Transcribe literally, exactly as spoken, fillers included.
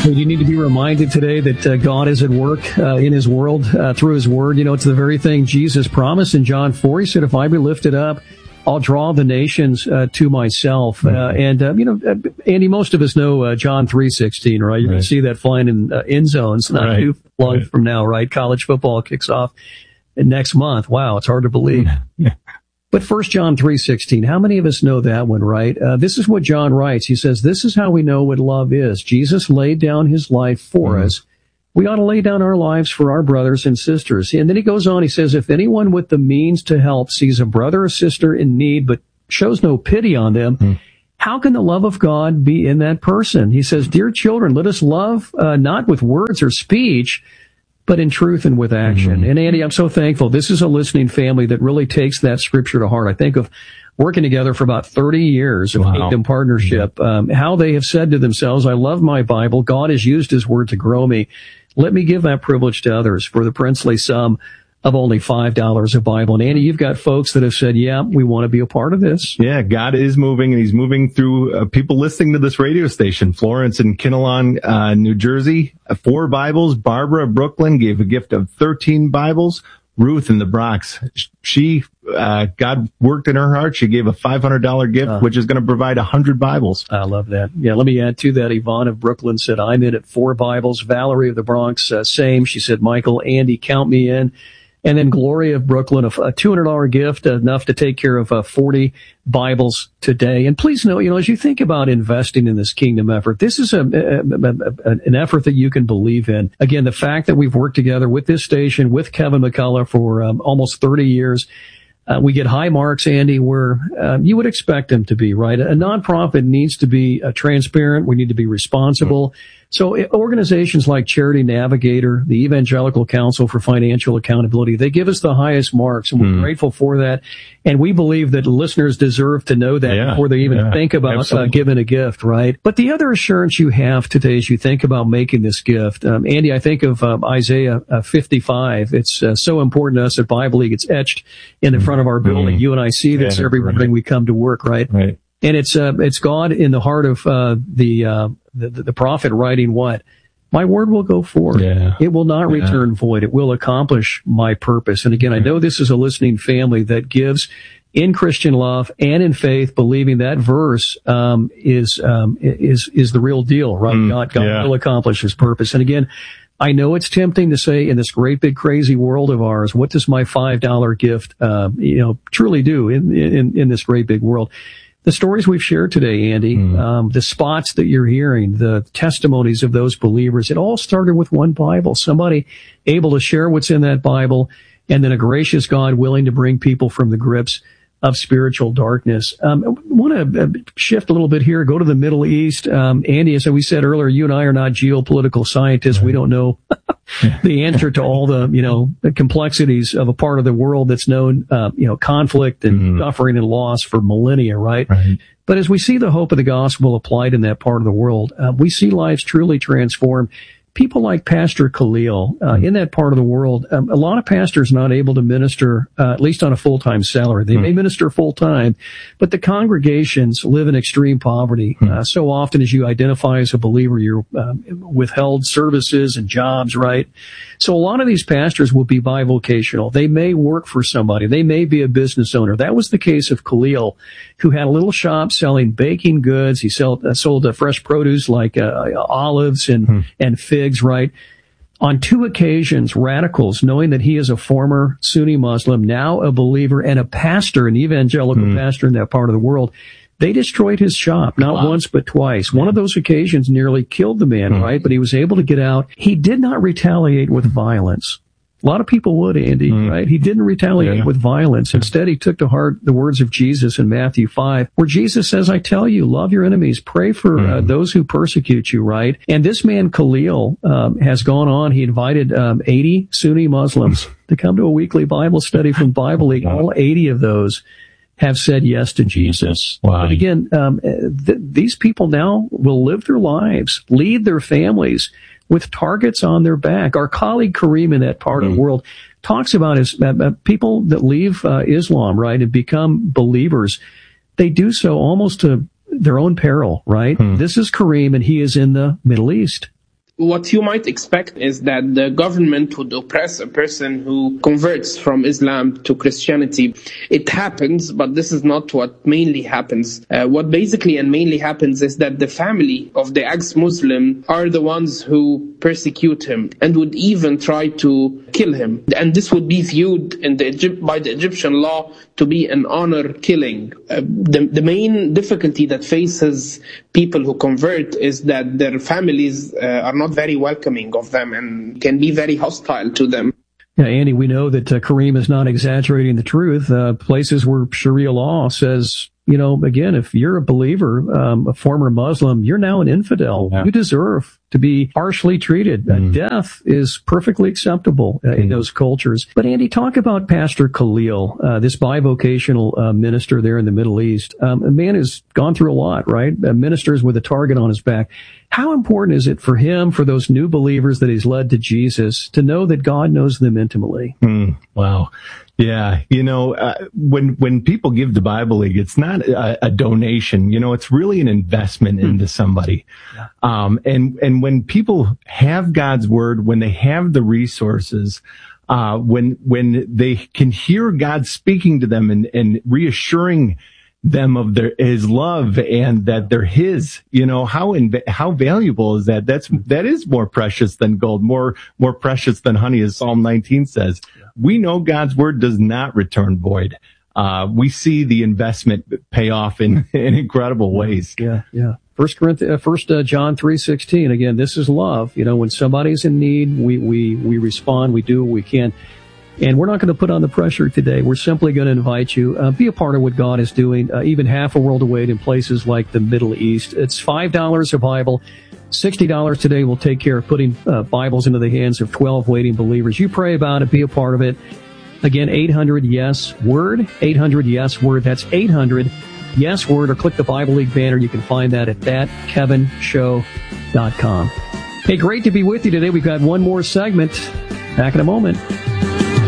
So you need to be reminded today that uh, God is at work uh, in His world uh, through His Word. You know, it's the very thing Jesus promised in John four. He said, if I be lifted up, I'll draw the nations uh, to myself. Uh, and, uh, you know, uh, Andy, most of us know uh, John three sixteen, right? You're right. going to see that flying in uh, end zones not right. too long right. from now, right? College football kicks off next month. Wow, it's hard to believe. Yeah. But First John three sixteen, how many of us know that one, right? Uh, this is what John writes. He says, this is how we know what love is. Jesus laid down His life for mm-hmm. us. We ought to lay down our lives for our brothers and sisters. And then he goes on, he says, if anyone with the means to help sees a brother or sister in need but shows no pity on them, mm-hmm. how can the love of God be in that person? He says, dear children, let us love uh, not with words or speech, but in truth and with action. Mm-hmm. And Andy, I'm so thankful. This is a listening family that really takes that scripture to heart. I think of working together for about thirty years of wow. Kingdom Partnership, mm-hmm. um, how they have said to themselves, I love my Bible. God has used His Word to grow me. Let me give that privilege to others for the princely sum of only five dollars a Bible. And Andy, you've got folks that have said, yeah, we want to be a part of this. Yeah, God is moving, and He's moving through uh, people listening to this radio station. Florence in Kinnelon, uh, New Jersey, uh, four Bibles. Barbara of Brooklyn gave a gift of thirteen Bibles. Ruth in the Bronx, she, uh, God worked in her heart. She gave a five hundred dollars gift, uh, which is going to provide one hundred Bibles. I love that. Yeah, let me add to that. Yvonne of Brooklyn said, I'm in at four Bibles. Valerie of the Bronx, uh, same. She said, Michael, Andy, count me in. And then Gloria of Brooklyn, a two hundred dollars gift, enough to take care of uh, forty Bibles today. And please know, you know, as you think about investing in this kingdom effort, this is a, a, a, an effort that you can believe in. Again, the fact that we've worked together with this station, with Kevin McCullough for um, almost thirty years, uh, we get high marks, Andy, where um, you would expect them to be, right? A nonprofit needs to be uh, transparent. We need to be responsible. Mm-hmm. So organizations like Charity Navigator, the Evangelical Council for Financial Accountability, they give us the highest marks, and we're mm. grateful for that. And we believe that listeners deserve to know that yeah, before they even yeah, think about uh, giving a gift, right? But the other assurance you have today as you think about making this gift, um, Andy, I think of um, Isaiah uh, fifty-five. It's uh, so important to us at Bible League. It's etched in the front of our building. Mm. You and I see this yeah, every morning right. we come to work, right? Right. And it's uh, it's God in the heart of uh, the, uh, the the prophet writing what? My word will go forth. Yeah. It will not yeah. return void. It will accomplish my purpose. And again, I know this is a listening family that gives in Christian love and in faith, believing that verse um, is um, is is the real deal, right? Mm, God, God yeah. will accomplish His purpose. And again, I know it's tempting to say in this great big crazy world of ours, what does my five dollars gift, uh, you know, truly do in in in this great big world? The stories we've shared today, Andy, mm. um, the spots that you're hearing, the testimonies of those believers, it all started with one Bible. Somebody able to share what's in that Bible, and then a gracious God willing to bring people from the grips of spiritual darkness. Um, I want to shift a little bit here, go to the Middle East. Um, Andy, as we said earlier, you and I are not geopolitical scientists. Right. We don't know the answer to all the, you know, the complexities of a part of the world that's known, uh, you know, conflict and mm-hmm. suffering and loss for millennia, right? right? But as we see the hope of the gospel applied in that part of the world, uh, we see lives truly transformed. People like Pastor Khalil uh, in that part of the world, um, a lot of pastors not able to minister, uh, at least on a full-time salary. They mm. may minister full-time, but the congregations live in extreme poverty. Mm. Uh, so often as you identify as a believer, you're uh, withheld services and jobs, right? So a lot of these pastors will be bivocational. They may work for somebody. They may be a business owner. That was the case of Khalil, who had a little shop selling baking goods. He sold, uh, sold uh, fresh produce like uh, olives and, mm. and figs, right? On two occasions, radicals, knowing that he is a former Sunni Muslim, now a believer and a pastor, an evangelical mm. pastor in that part of the world, they destroyed his shop, not wow. once but twice. One of those occasions nearly killed the man, mm. right? But he was able to get out. He did not retaliate with violence. A lot of people would, Andy, mm. right? He didn't retaliate yeah. with violence. Instead, he took to heart the words of Jesus in Matthew five, where Jesus says, I tell you, love your enemies, pray for mm. uh, those who persecute you, right? And this man, Khalil, um, has gone on. He invited um, eighty Sunni Muslims to come to a weekly Bible study from Bible League. All eighty of those have said yes to Jesus. Wow. But again, um, th- these people now will live their lives, lead their families with targets on their back. Our colleague Kareem in that part mm. of the world talks about his uh, people that leave uh, Islam, right, and become believers. They do so almost to their own peril, right? Mm. This is Kareem, and he is in the Middle East. What you might expect is that the government would oppress a person who converts from Islam to Christianity. It happens, but this is not what mainly happens. Uh, what basically and mainly happens is that the family of the ex-Muslim are the ones who persecute him and would even try to kill him. And this would be viewed in the Egypt, by the Egyptian law to be an honor killing. Uh, the, the main difficulty that faces people who convert is that their families uh, are not very welcoming of them and can be very hostile to them. Yeah, Andy, we know that uh, Kareem is not exaggerating the truth. Uh, places where Sharia law says, you know, again, if you're a believer, um, a former Muslim, you're now an infidel. Yeah. You deserve to be harshly treated. Mm. Uh, death is perfectly acceptable uh, mm. in those cultures. But Andy, talk about Pastor Khalil, uh, this bivocational uh, minister there in the Middle East. Um, a man who's gone through a lot, right? Uh, ministers with a target on his back. How important is it for him, for those new believers that he's led to Jesus, to know that God knows them intimately? Mm. Wow. Yeah, you know, uh, when when people give to Bible League, it's not a, a donation. You know, it's really an investment into somebody. Yeah. Um, and and when people have God's word, when they have the resources, uh, when when they can hear God speaking to them and, and reassuring them of their His love and that they're His, you know, how inv- how valuable is that? That's that is more precious than gold, more more precious than honey, as Psalm nineteen says. Yeah. We know God's word does not return void. Uh, we see the investment pay off in, in incredible ways. Yeah, yeah. First Corinthians, uh, First uh, John three sixteen. Again, this is love. You know, when somebody's in need, we we we respond. We do what we can. And we're not going to put on the pressure today. We're simply going to invite you, uh, be a part of what God is doing, uh, even half a world away in places like the Middle East. It's five dollars a Bible. sixty dollars today will take care of putting uh, Bibles into the hands of twelve waiting believers. You pray about it, be a part of it. Again, eight hundred yes word, eight hundred yes word. That's eight hundred yes word, or click the Bible League banner. You can find that at that kevin show dot com. Hey, great to be with you today. We've got one more segment. Back in a moment.